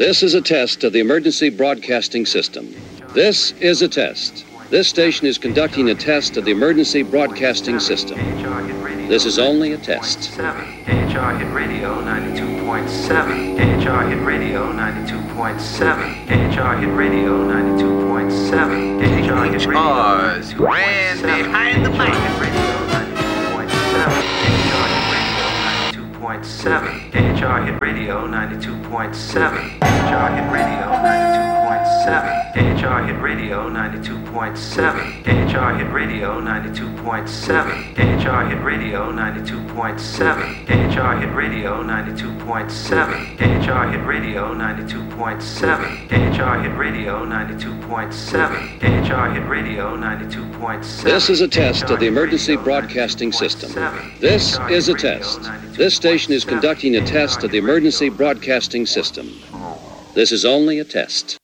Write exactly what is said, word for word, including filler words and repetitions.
This is a test of the emergency broadcasting system. This is a test. This station is conducting a test of the emergency broadcasting system. This is only a test. A H R Hit Radio ninety-two point seven. A H R Hit Radio ninety-two point seven. A H R Hit Radio ninety-two point seven. A H R Hit Radio ran behind the mic. Point seven. A H R Hit Radio ninety-two point seven. A H R Hit Radio ninety-two point seven. A H R Hit Radio ninety-two point seven. A H R Hit Radio ninety-two point seven. A H R Hit Radio ninety-two point seven. A H R Hit Radio ninety-two point seven. A H R Hit Radio ninety-two point seven. A H R Hit Radio ninety-two point seven. A H R Hit Radio ninety-two point seven. This is a test of the emergency broadcasting system. This is a test. This station is conducting a test of the emergency broadcasting system. This is only a test.